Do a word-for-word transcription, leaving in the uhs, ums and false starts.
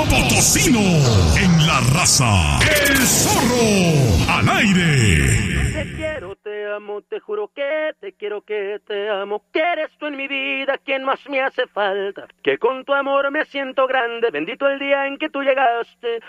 Potosino. En La Raza, El Zorro. Al aire. Te quiero, te amo, te juro que te quiero, que te amo, que eres tú en mi vida quien más me hace falta, que con tu amor me siento grande, bendito el día en que tú llegaste,